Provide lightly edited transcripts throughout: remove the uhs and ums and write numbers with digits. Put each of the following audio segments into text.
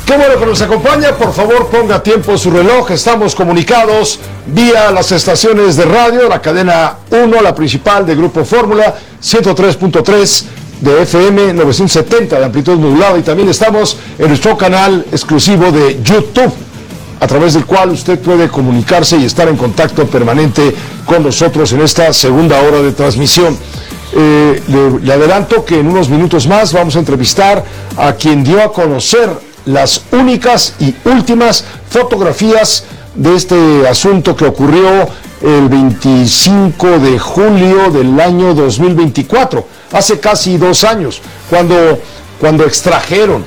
Qué bueno que nos acompaña. Por favor, ponga tiempo en su reloj. Estamos comunicados vía las estaciones de radio, la cadena 1, la principal de Grupo Fórmula, 103.3 de FM, 970 de amplitud modulada, y también estamos en nuestro canal exclusivo de YouTube, a través del cual usted puede comunicarse y estar en contacto permanente con nosotros en esta segunda hora de transmisión. Le adelanto que en unos minutos más vamos a entrevistar a quien dio a conocer las únicas y últimas fotografías de este asunto que ocurrió el 25 de julio del año 2024, hace casi 2 años, cuando extrajeron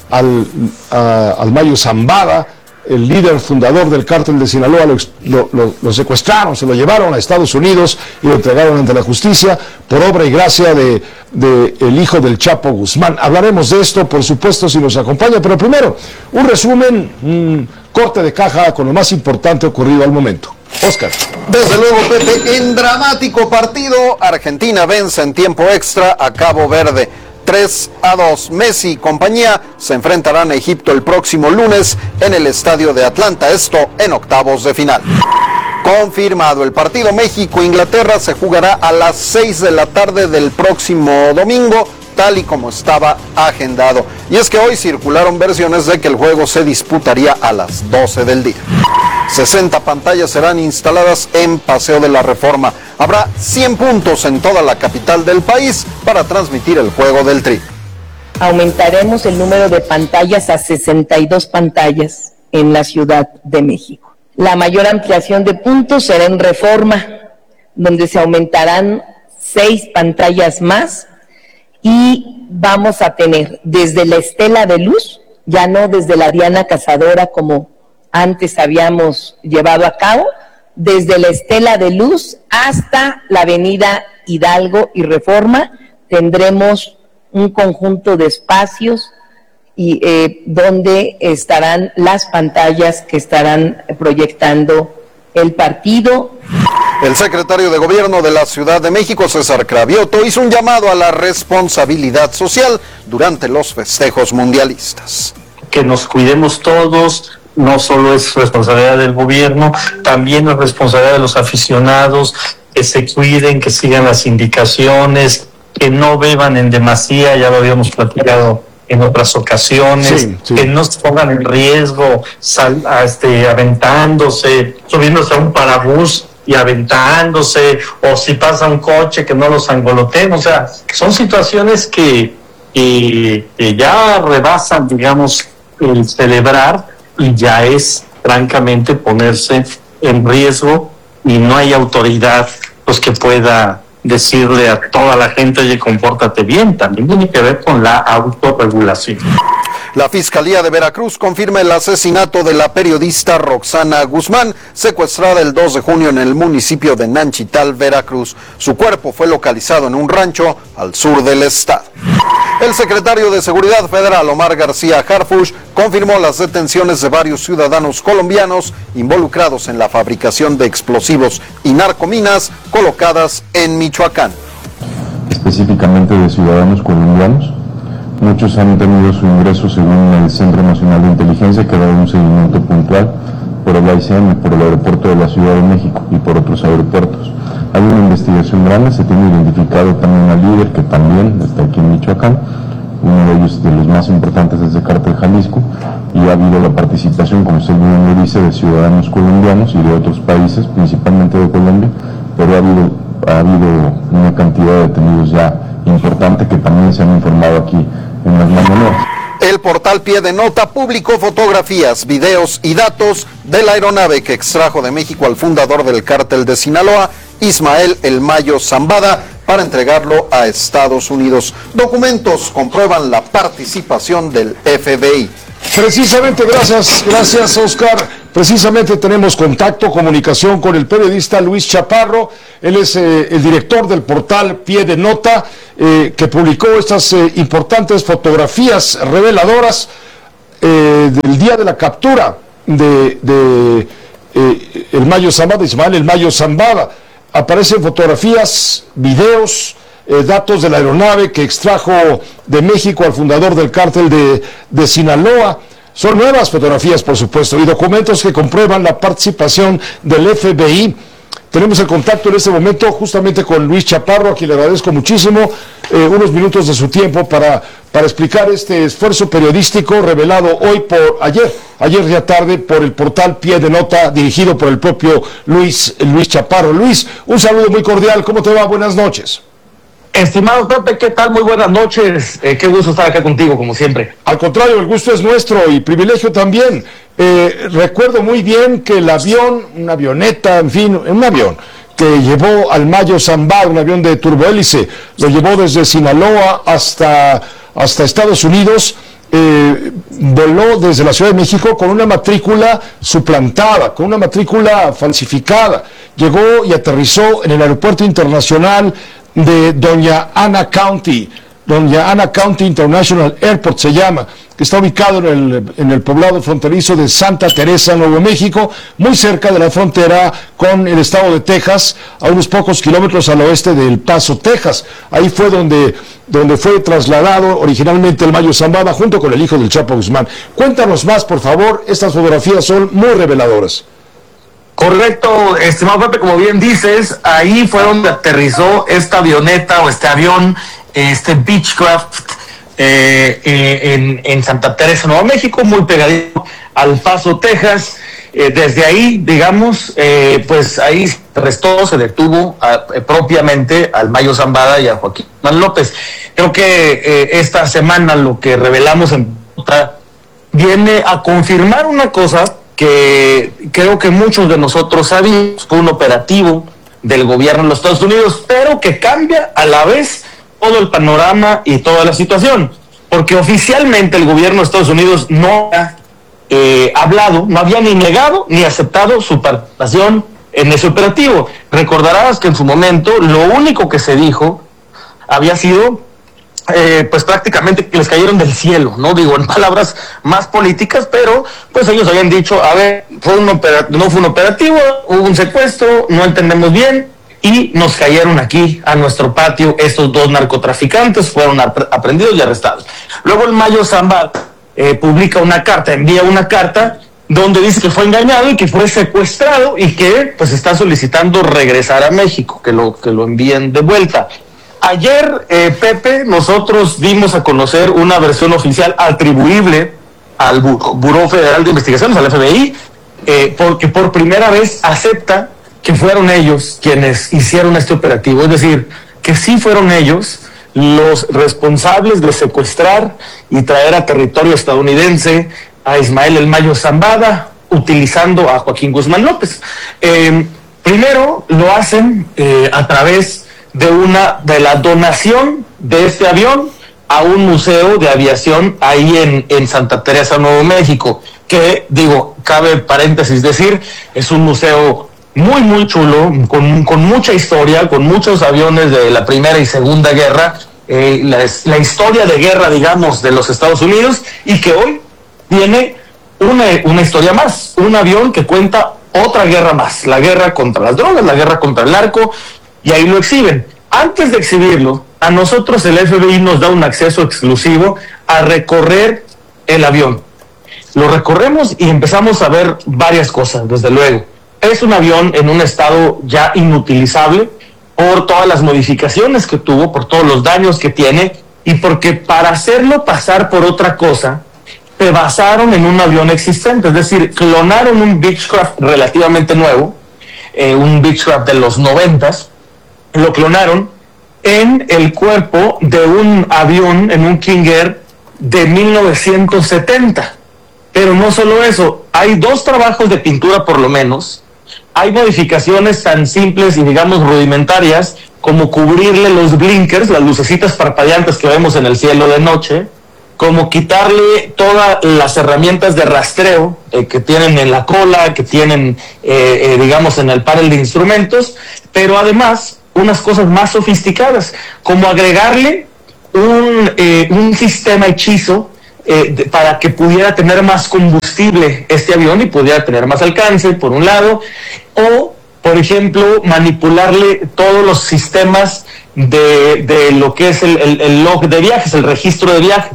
al Mayo Zambada, el líder fundador del cártel de Sinaloa. Lo secuestraron, se lo llevaron a Estados Unidos y lo entregaron ante la justicia por obra y gracia de el hijo del Chapo Guzmán. Hablaremos de esto, por supuesto, si nos acompaña, pero primero, un resumen, un corte de caja con lo más importante ocurrido al momento. Oscar. Desde luego, Pepe, en dramático partido, Argentina vence en tiempo extra a Cabo Verde. 3-2. Messi y compañía se enfrentarán a Egipto el próximo lunes en el estadio de Atlanta, esto en octavos de final. Confirmado, el partido México-Inglaterra se jugará a las 6 de la tarde del próximo domingo, tal y como estaba agendado. Y es que hoy circularon versiones de que el juego se disputaría a las 12 del día. 60 pantallas serán instaladas en Paseo de la Reforma. Habrá 100 puntos en toda la capital del país para transmitir el juego del Tri. Aumentaremos el número de pantallas a 62 pantallas en la Ciudad de México. La mayor ampliación de puntos será en Reforma, donde se aumentarán 6 pantallas más, y vamos a tener desde la Estela de Luz, ya no desde la Diana Cazadora como antes habíamos llevado a cabo, desde la Estela de Luz hasta la Avenida Hidalgo y Reforma, tendremos un conjunto de espacios y donde estarán las pantallas que estarán proyectando el partido. El secretario de Gobierno de la Ciudad de México, César Cravioto, hizo un llamado a la responsabilidad social durante los festejos mundialistas. Que nos cuidemos todos. No solo es responsabilidad del gobierno, también es responsabilidad de los aficionados, que se cuiden, que sigan las indicaciones, que no beban en demasía, ya lo habíamos platicado en otras ocasiones, sí. Que no se pongan en riesgo aventándose, subiéndose a un parabús y aventándose, o si pasa un coche que no los angoloteen. O sea, son situaciones que ya rebasan, digamos, el celebrar, y ya es francamente ponerse en riesgo, y no hay autoridad pues que pueda decirle a toda la gente: oye, compórtate bien. También tiene que ver con la autorregulación. La Fiscalía de Veracruz confirma el asesinato de la periodista Roxana Guzmán, secuestrada el 2 de junio en el municipio de Nanchital, Veracruz. Su cuerpo fue localizado en un rancho al sur del estado. El secretario de Seguridad Federal, Omar García Harfuch, confirmó las detenciones de varios ciudadanos colombianos involucrados en la fabricación de explosivos y narcominas colocadas en Michoacán. Específicamente de ciudadanos colombianos. Muchos han tenido su ingreso según el Centro Nacional de Inteligencia, que ha dado un seguimiento puntual por el AICM, por el aeropuerto de la Ciudad de México y por otros aeropuertos. Hay una investigación grande, se tiene identificado también al líder, que también está aquí en Michoacán, uno de ellos de los más importantes es de Cártel Jalisco, y ha habido la participación, como usted bien lo dice, de ciudadanos colombianos y de otros países, principalmente de Colombia, pero ha habido una cantidad de detenidos ya importante que también se han informado aquí en las mañaneras. El portal Pie de Nota publicó fotografías, videos y datos de la aeronave que extrajo de México al fundador del cártel de Sinaloa, Ismael El Mayo Zambada, para entregarlo a Estados Unidos. Documentos comprueban la participación del FBI. Precisamente, gracias Oscar. Precisamente tenemos comunicación con el periodista Luis Chaparro. Él es el director del portal Pie de Nota, que publicó estas importantes fotografías reveladoras del día de la captura de El Mayo Zambada, Ismael El Mayo Zambada. Aparecen fotografías, videos, datos de la aeronave que extrajo de México al fundador del cártel de Sinaloa. Son nuevas fotografías, por supuesto, y documentos que comprueban la participación del FBI. Tenemos el contacto en este momento justamente con Luis Chaparro, a quien le agradezco muchísimo unos minutos de su tiempo para explicar este esfuerzo periodístico revelado ayer ya tarde, por el portal Pie de Nota, dirigido por el propio Luis Chaparro. Luis, un saludo muy cordial, ¿cómo te va? Buenas noches. Estimado Pepe, ¿qué tal? Muy buenas noches. Qué gusto estar acá contigo, como siempre. Al contrario, el gusto es nuestro y privilegio también. Recuerdo muy bien que el avión, una avioneta, en fin, un avión que llevó al Mayo Zambada, un avión de turbohélice, lo llevó desde Sinaloa hasta Estados Unidos, voló desde la Ciudad de México con una matrícula suplantada, con una matrícula falsificada. Llegó y aterrizó en el Aeropuerto Internacional de Doña Ana County International Airport se llama, que está ubicado en el poblado fronterizo de Santa Teresa, Nuevo México, muy cerca de la frontera con el estado de Texas, a unos pocos kilómetros al oeste de El Paso, Texas. Ahí fue donde fue trasladado originalmente el Mayo Zambada junto con el hijo del Chapo Guzmán. Cuéntanos más, por favor, estas fotografías son muy reveladoras. Correcto, estimado Pepe, como bien dices, ahí fue donde aterrizó esta avioneta o este avión, este Beechcraft, en Santa Teresa, Nuevo México, muy pegadito al Paso, Texas. Desde ahí, digamos, pues ahí se detuvo propiamente al Mayo Zambada y a Joaquín Guzmán López. Creo que esta semana lo que revelamos en viene a confirmar una cosa que creo que muchos de nosotros sabíamos. Fue un operativo del gobierno de los Estados Unidos, pero que cambia a la vez todo el panorama y toda la situación, porque oficialmente el gobierno de Estados Unidos no ha hablado, no había ni negado ni aceptado su participación en ese operativo. Recordarás que en su momento lo único que se dijo había sido pues prácticamente que les cayeron del cielo, no digo en palabras más políticas, pero pues ellos habían dicho, a ver, no fue un operativo, hubo un secuestro, no entendemos bien, y nos cayeron aquí a nuestro patio estos dos narcotraficantes, fueron aprendidos y arrestados. Luego el Mayo Zambada publica una carta, envía una carta donde dice que fue engañado y que fue secuestrado y que pues está solicitando regresar a México, que lo envíen de vuelta. Ayer, Pepe, nosotros dimos a conocer una versión oficial atribuible al Buró Federal de Investigaciones, al FBI, porque por primera vez acepta que fueron ellos quienes hicieron este operativo, es decir, que sí fueron ellos los responsables de secuestrar y traer a territorio estadounidense a Ismael El Mayo Zambada, utilizando a Joaquín Guzmán López. Primero lo hacen a través de la donación de este avión a un museo de aviación ahí en Santa Teresa, Nuevo México, que, digo, cabe paréntesis decir, es un museo muy, muy chulo, con mucha historia, con muchos aviones de la Primera y Segunda Guerra, la historia de guerra, digamos, de los Estados Unidos, y que hoy tiene una historia más, un avión que cuenta otra guerra más, la guerra contra las drogas, la guerra contra el narco, y ahí lo exhiben. Antes de exhibirlo, a nosotros el FBI nos da un acceso exclusivo a recorrer el avión. Lo recorremos y empezamos a ver varias cosas, desde luego. Es un avión en un estado ya inutilizable por todas las modificaciones que tuvo, por todos los daños que tiene, y porque para hacerlo pasar por otra cosa, se basaron en un avión existente, es decir, clonaron un Beechcraft relativamente nuevo, un Beechcraft de los 90s, lo clonaron en el cuerpo de un avión, en un King Air de 1970. Pero no solo eso, hay dos trabajos de pintura por lo menos, hay modificaciones tan simples y digamos rudimentarias como cubrirle los blinkers, las lucecitas parpadeantes que vemos en el cielo de noche, como quitarle todas las herramientas de rastreo que tienen en la cola, que tienen, digamos, en el panel de instrumentos, pero además unas cosas más sofisticadas, como agregarle un sistema hechizo para que pudiera tener más combustible este avión y pudiera tener más alcance, por un lado, o, por ejemplo, manipularle todos los sistemas de lo que es el log de viajes, el registro de viajes.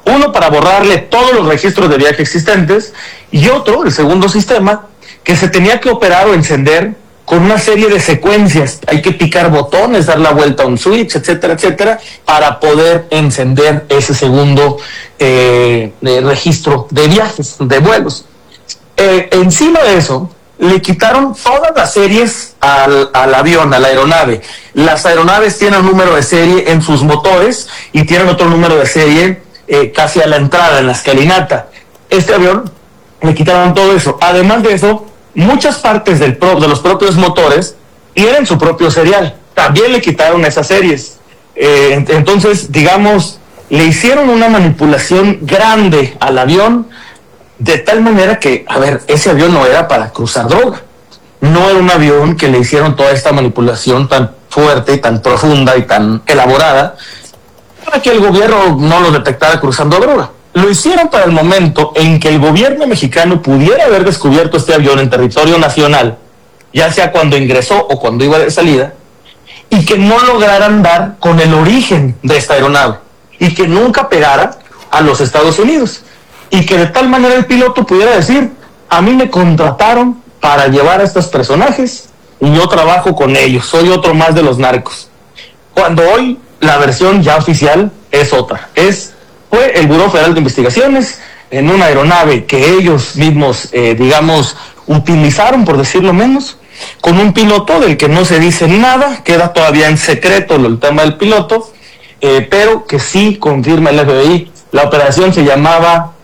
Uno para borrarle todos los registros de viaje existentes y otro, el segundo sistema, que se tenía que operar o encender con una serie de secuencias. Hay que picar botones, dar la vuelta a un switch, etcétera, etcétera, para poder encender ese segundo registro de viajes, de vuelos. Encima de eso, le quitaron todas las series al avión, a la aeronave. Las aeronaves tienen un número de serie en sus motores y tienen otro número de serie casi a la entrada, en la escalinata. Este avión le quitaron todo eso. Además de eso, muchas partes de los propios motores tienen su propio serial. También le quitaron esas series. Entonces, digamos, le hicieron una manipulación grande al avión, de tal manera que, a ver, ese avión no era para cruzar droga. No era un avión que le hicieron toda esta manipulación tan fuerte, tan profunda y tan elaborada para que el gobierno no lo detectara cruzando droga. Lo hicieron para el momento en que el gobierno mexicano pudiera haber descubierto este avión en territorio nacional, ya sea cuando ingresó o cuando iba de salida, y que no lograran dar con el origen de esta aeronave, y que nunca pegara a los Estados Unidos, y que de tal manera el piloto pudiera decir, a mí me contrataron para llevar a estos personajes, y yo trabajo con ellos, soy otro más de los narcos. Cuando hoy la versión ya oficial es otra, fue el Buró Federal de Investigaciones en una aeronave que ellos mismos, utilizaron, por decirlo menos, con un piloto del que no se dice nada, queda todavía en secreto el tema del piloto, pero que sí confirma el FBI. La operación se llamó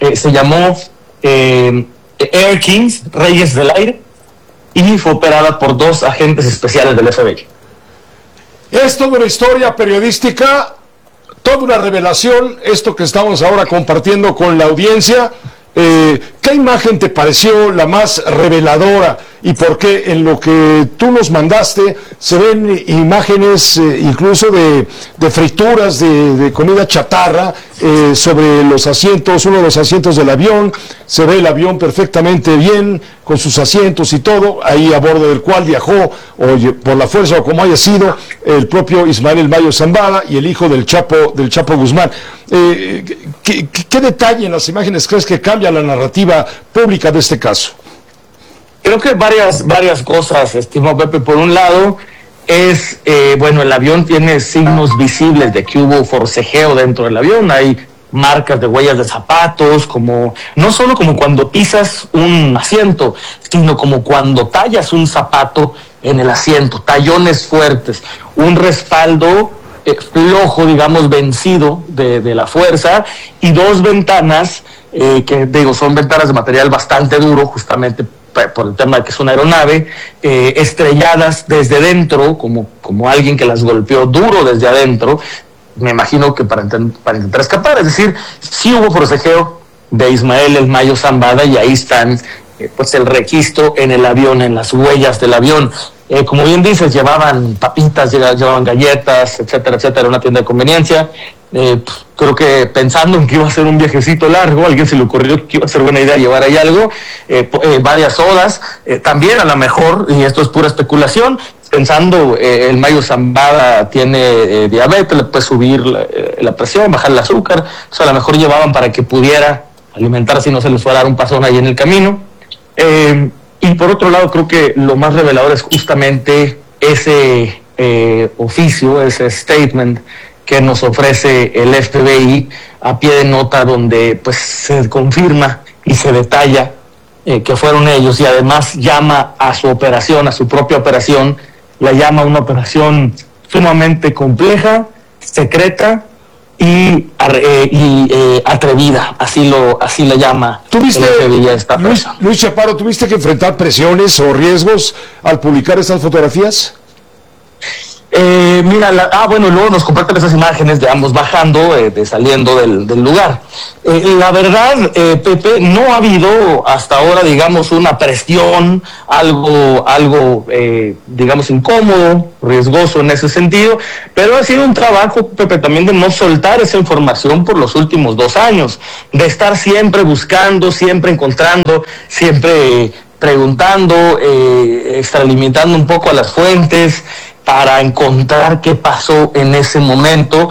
Air Kings, Reyes del Aire, y fue operada por 2 agentes especiales del FBI. Es toda una historia periodística, toda una revelación, esto que estamos ahora compartiendo con la audiencia. ¿Qué imagen te pareció la más reveladora y por qué? En lo que tú nos mandaste se ven imágenes incluso de frituras de comida chatarra sobre los asientos, uno de los asientos del avión. Se ve el avión perfectamente bien con sus asientos y todo, ahí a bordo del cual viajó, o por la fuerza o como haya sido, el propio Ismael El Mayo Zambada y el hijo del Chapo Guzmán. ¿Qué detalle en las imágenes crees que cambia la narrativa pública de este caso? Creo que varias cosas, estimado Pepe. Por un lado, el avión tiene signos visibles de que hubo forcejeo dentro del avión. Hay marcas de huellas de zapatos, no solo como cuando pisas un asiento, sino como cuando tallas un zapato en el asiento, tallones fuertes, un respaldo flojo, digamos, vencido de la fuerza, y 2 ventanas son ventanas de material bastante duro, justamente por el tema de que es una aeronave, estrelladas desde dentro, como alguien que las golpeó duro desde adentro, me imagino que para intentar escapar. Es decir, sí hubo forcejeo de Ismael El Mayo Zambada, y ahí están el registro en el avión, en las huellas del avión. Como bien dices, llevaban papitas, llevaban galletas, etcétera, etcétera, una tienda de conveniencia. Creo que pensando en que iba a ser un viajecito largo, a alguien se le ocurrió que iba a ser buena idea llevar ahí algo, varias sodas, también a lo mejor, y esto es pura especulación, pensando El Mayo Zambada tiene diabetes, le puede subir la presión, bajar el azúcar, a lo mejor llevaban para que pudiera alimentarse y no se les fuera a dar un pasón ahí en el camino. Y por otro lado, creo que lo más revelador es justamente ese oficio, ese statement que nos ofrece el FBI a pie de nota, donde se confirma y se detalla que fueron ellos, y además llama a su operación, a su propia operación, la llama una operación sumamente compleja, secreta y atrevida, así la llama. ¿Tuviste, Luis Chaparro, tuviste que enfrentar presiones o riesgos al publicar estas fotografías? Luego nos comparten esas imágenes de ambos bajando, saliendo del lugar. La verdad, Pepe, no ha habido hasta ahora, digamos, una presión, algo incómodo, riesgoso en ese sentido, pero ha sido un trabajo, Pepe, también de no soltar esa información por los últimos 2 años, de estar siempre buscando, siempre encontrando, siempre preguntando, extralimitando un poco a las fuentes, para encontrar qué pasó en ese momento,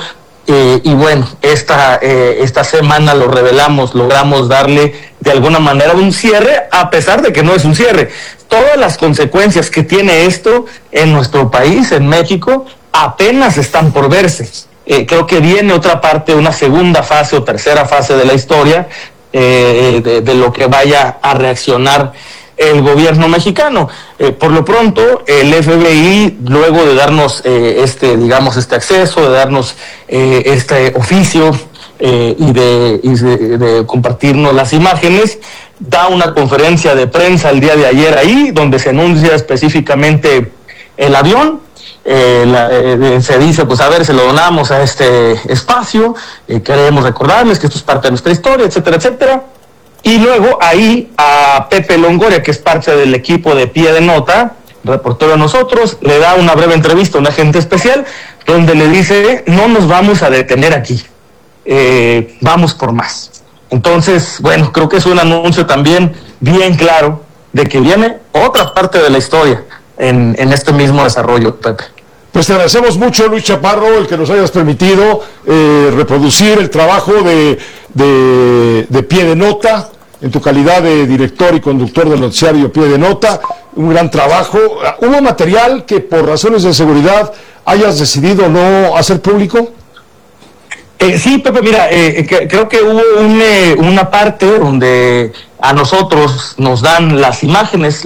Y bueno, esta semana lo revelamos, logramos darle de alguna manera un cierre, a pesar de que no es un cierre. Todas las consecuencias que tiene esto en nuestro país, en México, apenas están por verse. Creo que viene otra parte, una segunda fase o tercera fase de la historia, de lo que vaya a reaccionar el gobierno mexicano. Por lo pronto, el FBI, luego de darnos este acceso, de darnos este oficio y de compartirnos las imágenes, da una conferencia de prensa el día de ayer ahí, donde se anuncia específicamente el avión. Se dice, pues a ver, se lo donamos a este espacio, queremos recordarles que esto es parte de nuestra historia, etcétera, etcétera. Y luego ahí a Pepe Longoria, que es parte del equipo de Pie de Nota, reportero de nosotros, le da una breve entrevista a un agente especial, donde le dice, no nos vamos a detener aquí, vamos por más. Entonces, bueno, creo que es un anuncio también bien claro de que viene otra parte de la historia en este mismo desarrollo, Pepe. Pues te agradecemos mucho, Luis Chaparro, el que nos hayas permitido reproducir el trabajo de Pie de Nota, en tu calidad de director y conductor del noticiario Pie de Nota. Un gran trabajo. ¿Hubo material que por razones de seguridad hayas decidido no hacer público? Sí, Pepe, mira, creo que hubo una parte donde a nosotros nos dan las imágenes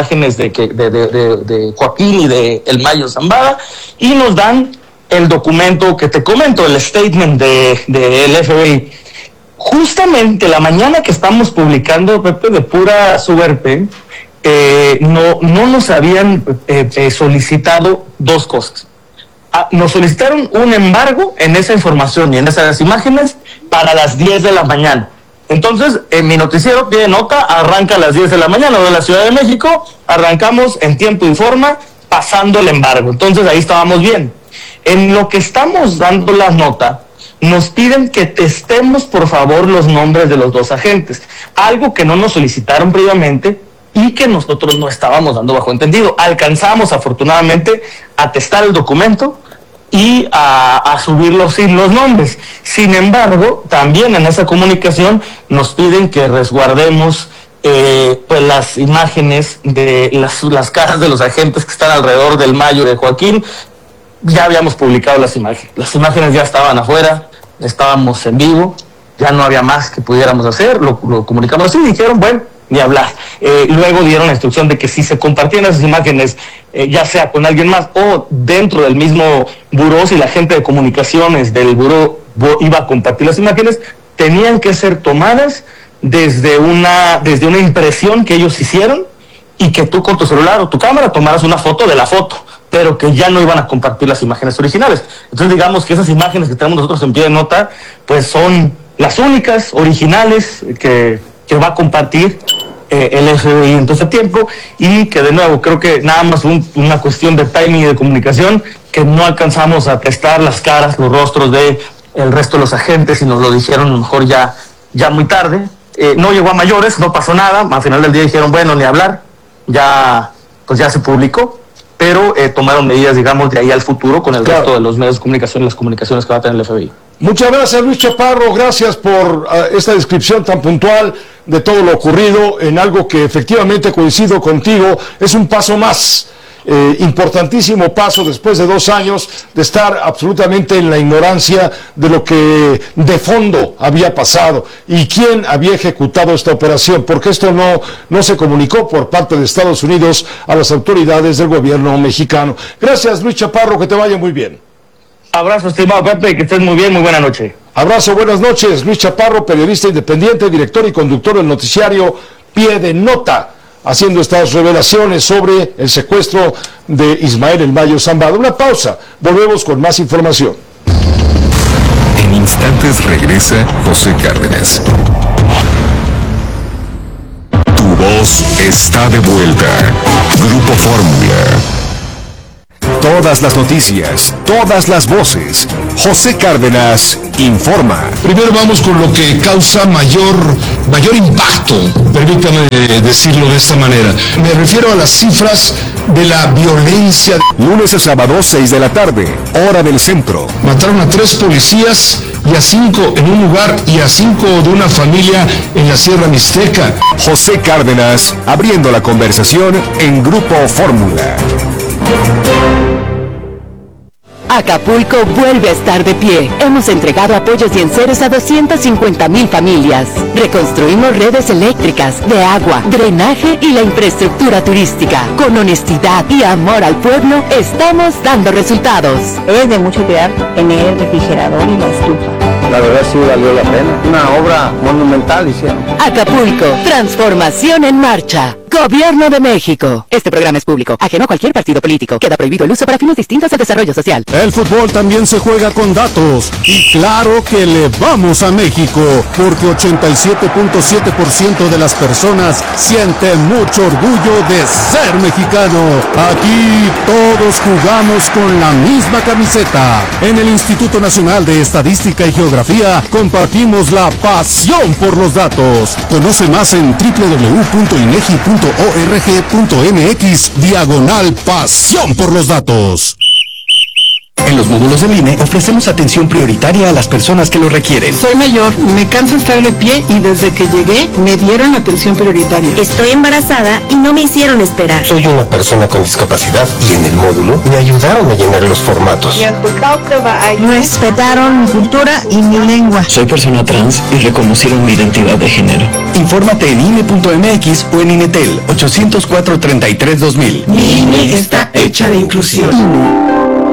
de Joaquín y de El Mayo Zambada, y nos dan el documento que te comento, el statement del FBI. Justamente la mañana que estamos publicando, Pepe, de pura suerte, no nos habían solicitado dos cosas. Nos solicitaron un embargo en esa información y en esas imágenes para las 10 de la mañana. Entonces, en mi noticiero Pie de Nota arranca a las 10 de la mañana de la Ciudad de México, arrancamos en tiempo y forma, pasando el embargo. Entonces, ahí estábamos bien. En lo que estamos dando la nota, nos piden que testemos, por favor, los nombres de los dos agentes, algo que no nos solicitaron previamente y que nosotros no estábamos dando bajo entendido. Alcanzamos, afortunadamente, a testar el documento y a subirlos sin los nombres. Sin embargo, también en esa comunicación nos piden que resguardemos pues las imágenes de las caras de los agentes que están alrededor del Mayo y de Joaquín. Ya habíamos publicado las imágenes ya estaban afuera, estábamos en vivo, ya no había más que pudiéramos hacer, lo comunicamos así y dijeron, bueno, ni hablar. Luego dieron la instrucción de que si se compartían esas imágenes, ya sea con alguien más o dentro del mismo buró, si la gente de comunicaciones del buró iba a compartir las imágenes, tenían que ser tomadas desde una impresión que ellos hicieron y que tú con tu celular o tu cámara tomaras una foto de la foto, pero que ya no iban a compartir las imágenes originales. Entonces digamos que esas imágenes que tenemos nosotros en Pie de Nota, pues son las únicas originales que va a compartir el FBI en todo ese tiempo, y que de nuevo creo que nada más una cuestión de timing y de comunicación, que no alcanzamos a testar las caras, los rostros de el resto de los agentes, y nos lo dijeron a lo mejor ya muy tarde. No llegó a mayores, no pasó nada, al final del día dijeron, bueno, ni hablar, ya se publicó, pero tomaron medidas, digamos, de ahí al futuro con el resto de los medios de comunicación y las comunicaciones que va a tener el FBI. Muchas gracias, Luis Chaparro, gracias por esta descripción tan puntual de todo lo ocurrido en algo que efectivamente, coincido contigo, es un paso más, importantísimo paso después de 2 años de estar absolutamente en la ignorancia de lo que de fondo había pasado y quién había ejecutado esta operación, porque esto no se comunicó por parte de Estados Unidos a las autoridades del gobierno mexicano. Gracias, Luis Chaparro, que te vaya muy bien. Abrazo, estimado Pepe, que estés muy bien, muy buena noche. Abrazo, buenas noches. Luis Chaparro, periodista independiente, director y conductor del noticiario Pie de Nota, haciendo estas revelaciones sobre el secuestro de Ismael El Mayo Zambada. Una pausa, volvemos con más información. En instantes regresa José Cárdenas. Tu voz está de vuelta. Grupo Fórmula. Todas las noticias, todas las voces. José Cárdenas informa. Primero vamos con lo que causa mayor impacto, permítame decirlo de esta manera. Me refiero a las cifras de la violencia. Lunes a sábado, 6 de la tarde, hora del centro. Mataron a 3 policías y a 5 en un lugar y a 5 de una familia en la Sierra Mixteca. José Cárdenas, abriendo la conversación en Grupo Fórmula. Acapulco vuelve a estar de pie. Hemos entregado apoyos y enseres a 250,000 familias. Reconstruimos redes eléctricas, de agua, drenaje y la infraestructura turística. Con honestidad y amor al pueblo, estamos dando resultados. Es de mucho cuidar en el refrigerador y la estufa. La verdad sí valió la pena. Una obra monumental hicieron. Acapulco, transformación en marcha. Gobierno de México. Este programa es público, ajeno a cualquier partido político. Queda prohibido el uso para fines distintos de desarrollo social. El fútbol también se juega con datos. Y claro que le vamos a México, porque 87.7% de las personas sienten mucho orgullo de ser mexicano. Aquí todos jugamos con la misma camiseta. En el Instituto Nacional de Estadística y Geografía compartimos la pasión por los datos. Conoce más en www.inegi.org.mx/pasión por los datos. En los módulos del INE ofrecemos atención prioritaria a las personas que lo requieren. Soy mayor, me canso estar de pie y desde que llegué me dieron atención prioritaria. Estoy embarazada y no me hicieron esperar. Soy una persona con discapacidad y en el módulo me ayudaron a llenar los formatos. Respetaron mi cultura y mi lengua. Soy persona trans y reconocieron mi identidad de género. Infórmate en INE.mx o en INETEL 804-33-2000. Mi INE está hecha de inclusión.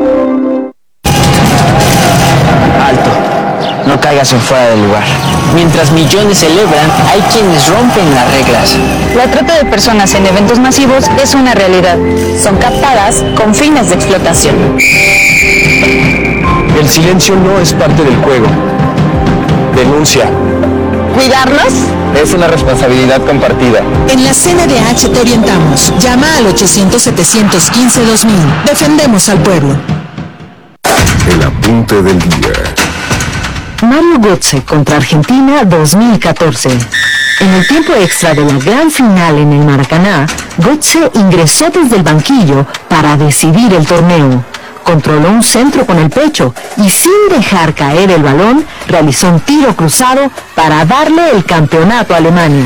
Alto, no caigas en fuera de lugar. Mientras millones celebran, hay quienes rompen las reglas. La trata de personas en eventos masivos es una realidad. Son captadas con fines de explotación. El silencio no es parte del juego. Denuncia. ¿Cuidarlos? Es una responsabilidad compartida. En la CNDH te orientamos. Llama al 800-715-2000. Defendemos al pueblo. El apunte del día. Mario Götze contra Argentina 2014. En el tiempo extra de la gran final en el Maracaná, Götze ingresó desde el banquillo para decidir el torneo. Controló un centro con el pecho y sin dejar caer el balón, realizó un tiro cruzado para darle el campeonato a Alemania.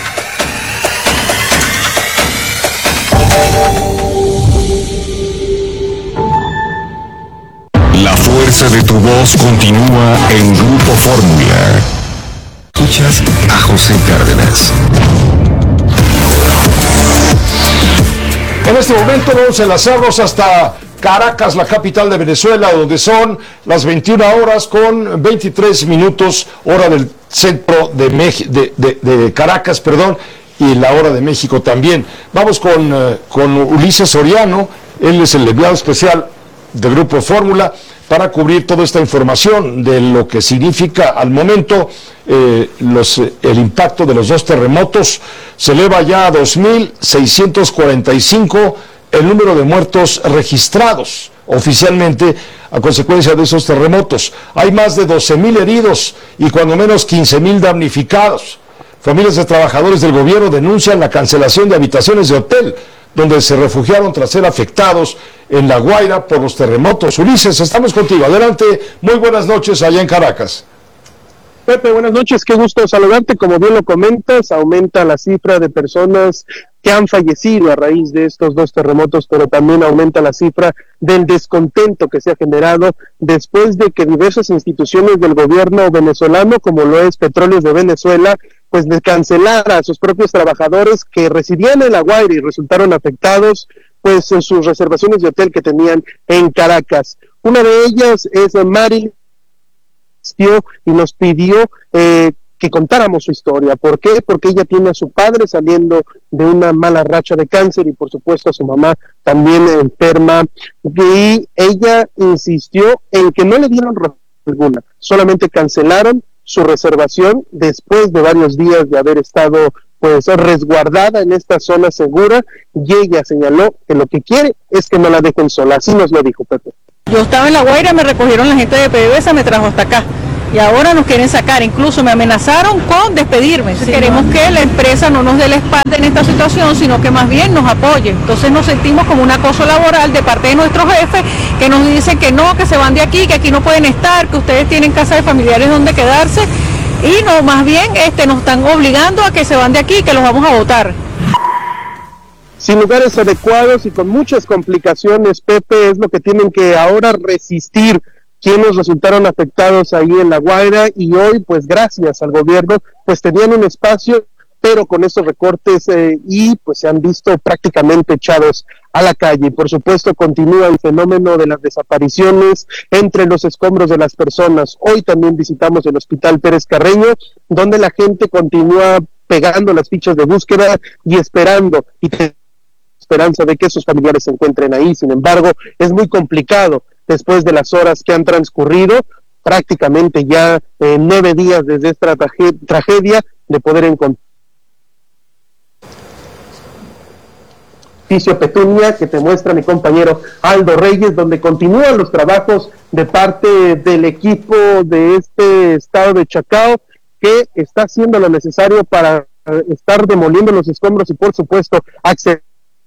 La fuerza de tu voz continúa en Grupo Fórmula. Escuchas a José Cárdenas. En este momento vamos a enlazarnos hasta Caracas, la capital de Venezuela, donde son las 21 horas con 23 minutos, hora del centro de Caracas, perdón, y la hora de México también. Vamos con Ulises Soriano, él es el enviado especial del Grupo Fórmula, para cubrir toda esta información de lo que significa al momento el impacto de los 2 terremotos. Se eleva ya a 2.645 el número de muertos registrados oficialmente a consecuencia de esos terremotos. Hay más de 12,000 heridos y cuando menos 15,000 damnificados. Familias de trabajadores del gobierno denuncian la cancelación de habitaciones de hotel donde se refugiaron tras ser afectados en La Guaira por los terremotos. Ulises, estamos contigo. Adelante, muy buenas noches allá en Caracas. Pepe, buenas noches, qué gusto saludarte. Como bien lo comentas, aumenta la cifra de personas que han fallecido a raíz de estos 2 terremotos, pero también aumenta la cifra del descontento que se ha generado después de que diversas instituciones del gobierno venezolano, como lo es Petróleos de Venezuela, pues de cancelar a sus propios trabajadores que residían en La Guaira y resultaron afectados pues en sus reservaciones de hotel que tenían en Caracas. Una de ellas es Marilyn y nos pidió que contáramos su historia. ¿Por qué? Porque ella tiene a su padre saliendo de una mala racha de cáncer y por supuesto a su mamá también enferma, y ella insistió en que no le dieron razón alguna, solamente cancelaron su reservación después de varios días de haber estado pues resguardada en esta zona segura, y ella señaló que lo que quiere es que no la dejen sola. Así nos lo dijo Pepe. Yo estaba en La Guaira, me recogieron la gente de PDVSA, me trajo hasta acá. Y ahora nos quieren sacar, incluso me amenazaron con despedirme. Sí, queremos que la empresa no nos dé la espalda en esta situación, sino que más bien nos apoye. Entonces nos sentimos como un acoso laboral de parte de nuestro jefe, que nos dice que no, que se van de aquí, que aquí no pueden estar, que ustedes tienen casa de familiares donde quedarse, y no, más bien nos están obligando a que se van de aquí, que los vamos a votar. Sin lugares adecuados y con muchas complicaciones, Pepe, es lo que tienen que ahora resistir quienes resultaron afectados ahí en La Guaira, y hoy, pues gracias al gobierno, pues tenían un espacio, pero con estos recortes y pues se han visto prácticamente echados a la calle. Y por supuesto continúa el fenómeno de las desapariciones entre los escombros de las personas. Hoy también visitamos el Hospital Pérez Carreño, donde la gente continúa pegando las fichas de búsqueda y esperando, y esperanza de que sus familiares se encuentren ahí. Sin embargo, es muy complicado después de las horas que han transcurrido, prácticamente ya 9 días desde esta tragedia, de poder encontrar Petunia, que te muestra mi compañero Aldo Reyes, donde continúan los trabajos de parte del equipo de este estado de Chacao, que está haciendo lo necesario para estar demoliendo los escombros y por supuesto acceder.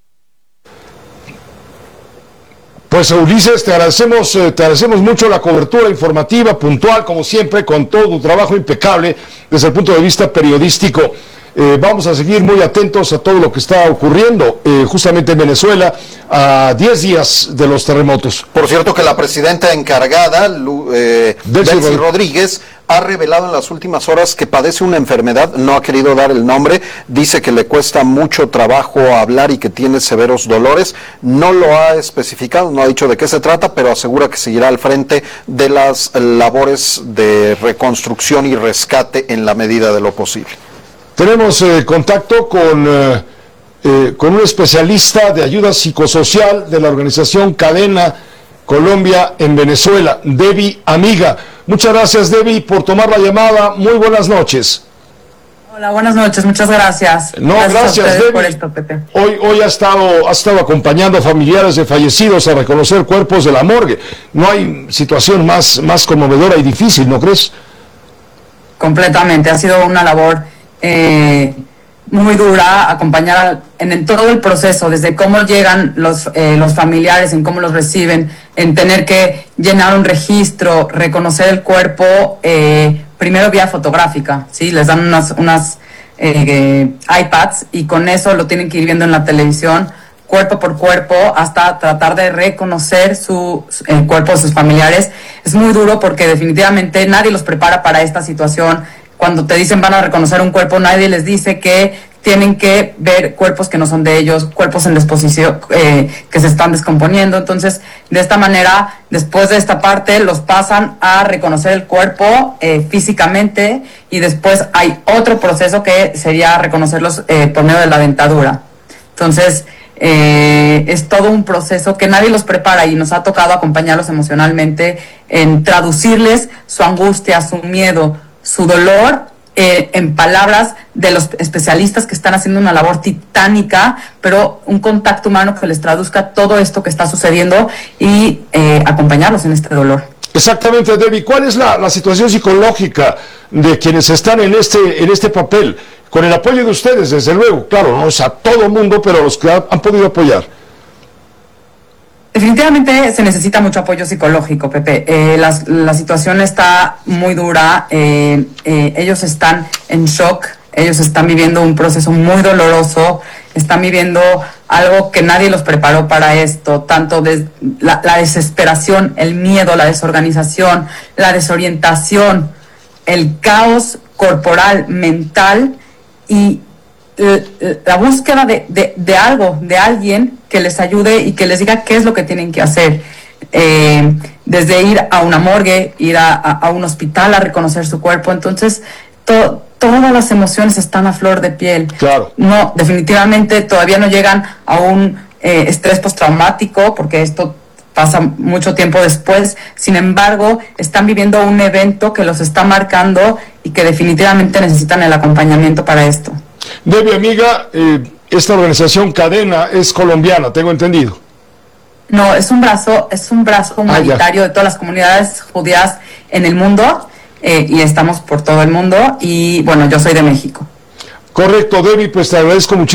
Pues Ulises, te agradecemos mucho la cobertura informativa, puntual, como siempre, con todo tu trabajo impecable desde el punto de vista periodístico. Vamos a seguir muy atentos a todo lo que está ocurriendo justamente en Venezuela a 10 días de los terremotos. Por cierto que la presidenta encargada, Delcy Rodríguez, ha revelado en las últimas horas que padece una enfermedad, no ha querido dar el nombre, dice que le cuesta mucho trabajo hablar y que tiene severos dolores, no lo ha especificado, no ha dicho de qué se trata, pero asegura que seguirá al frente de las labores de reconstrucción y rescate en la medida de lo posible. Tenemos contacto con un especialista de ayuda psicosocial de la organización Cadena Colombia en Venezuela, Debbie Amiga. Muchas gracias, Debbie, por tomar la llamada. Muy buenas noches. Hola, buenas noches, muchas gracias. No, gracias Debbie. Por esto, Pepe. Hoy ha estado acompañando a familiares de fallecidos a reconocer cuerpos de la morgue. No hay situación más conmovedora y difícil, ¿no crees? Completamente, ha sido una labor muy dura, acompañar en todo el proceso, desde cómo llegan los familiares, en cómo los reciben, en tener que llenar un registro, reconocer el cuerpo, primero vía fotográfica, ¿sí? Les dan unas iPads y con eso lo tienen que ir viendo en la televisión, cuerpo por cuerpo, hasta tratar de reconocer el cuerpo de sus familiares. Es muy duro porque definitivamente nadie los prepara para esta situación. Cuando te dicen van a reconocer un cuerpo, nadie les dice que tienen que ver cuerpos que no son de ellos, cuerpos en desposición, que se están descomponiendo. Entonces, de esta manera, después de esta parte, los pasan a reconocer el cuerpo físicamente, y después hay otro proceso que sería reconocerlos por medio de la dentadura. Entonces, es todo un proceso que nadie los prepara, y nos ha tocado acompañarlos emocionalmente en traducirles su angustia, su miedo, su dolor, en palabras de los especialistas que están haciendo una labor titánica, pero un contacto humano que les traduzca todo esto que está sucediendo y acompañarlos en este dolor. Exactamente, Debbie. ¿Cuál es la situación psicológica de quienes están en este papel? Con el apoyo de ustedes, desde luego, claro, no es a todo el mundo, pero los que han podido apoyar. Definitivamente se necesita mucho apoyo psicológico, Pepe. La situación está muy dura, ellos están en shock, ellos están viviendo un proceso muy doloroso, están viviendo algo que nadie los preparó para esto, tanto la desesperación, el miedo, la desorganización, la desorientación, el caos corporal, mental, y la búsqueda de algo, de alguien que les ayude y que les diga qué es lo que tienen que hacer. Desde ir a una morgue, ir a un hospital a reconocer su cuerpo. Entonces, todas las emociones están a flor de piel. Claro. No, definitivamente todavía no llegan a un estrés postraumático, porque esto pasa mucho tiempo después. Sin embargo, están viviendo un evento que los está marcando y que definitivamente necesitan el acompañamiento para esto. Debbie, amiga, esta organización Cadena es colombiana, tengo entendido. No, es un brazo humanitario de todas las comunidades judías en el mundo, y estamos por todo el mundo, y bueno, yo soy de México. Correcto, Debbie, pues te agradezco muchísimo.